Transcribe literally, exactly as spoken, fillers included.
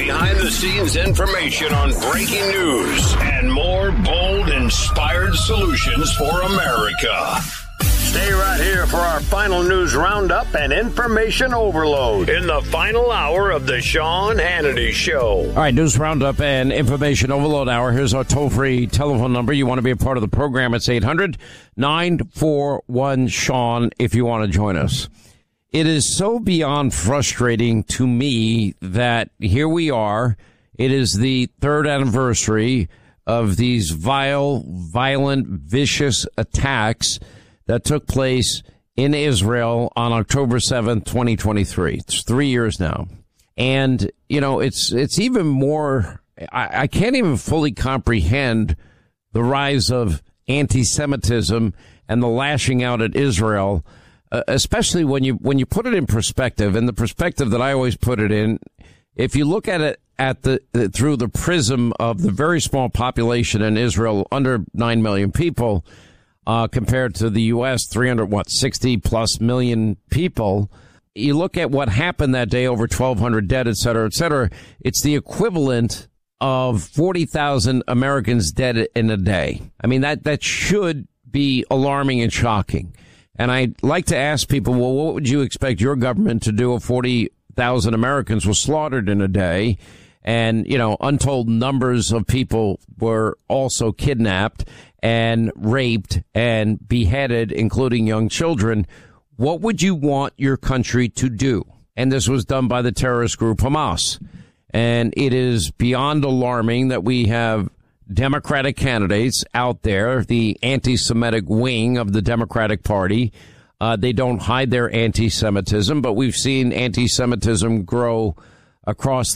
behind-the-scenes information on breaking news and more bold, inspired solutions for America. Stay right here for our final news roundup and information overload in the final hour of the Sean Hannity Show. All right, news roundup and information overload hour. Here's our toll-free telephone number. You want to be a part of the program? It's eight hundred, nine four one, Sean if you want to join us. It is so beyond frustrating to me that here we are. It is the third anniversary of these vile, violent, vicious attacks that took place in Israel on October seventh, twenty twenty-three. It's three years now. And, you know, it's it's even more, I, I can't even fully comprehend the rise of anti-Semitism and the lashing out at Israel, uh, especially when you when you put it in perspective, and the perspective that I always put it in, if you look at it at the through the prism of the very small population in Israel, under nine million people, Uh, compared to the U S, three hundred, what, sixty plus million people. You look at what happened that day, over twelve hundred dead, et cetera, et cetera. It's the equivalent of forty thousand Americans dead in a day. I mean, that, that should be alarming and shocking. And I'd like to ask people, well, what would you expect your government to do if forty thousand Americans were slaughtered in a day? And, you know, untold numbers of people were also kidnapped and raped and beheaded, including young children. What would you want your country to do? And this was done by the terrorist group Hamas. And it is beyond alarming that we have Democratic candidates out there, the anti-Semitic wing of the Democratic Party. Uh, they don't hide their anti-Semitism, but we've seen anti-Semitism grow across